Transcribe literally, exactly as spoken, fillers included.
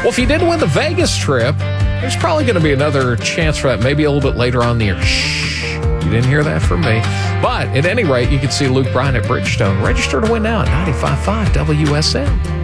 Well, if you didn't win the Vegas trip, there's probably going to be another chance for that, maybe a little bit later on in the year. Shh, you didn't hear that from me. But at any rate, you can see Luke Bryan at Bridgestone. Register to win now at ninety-five point five W S M.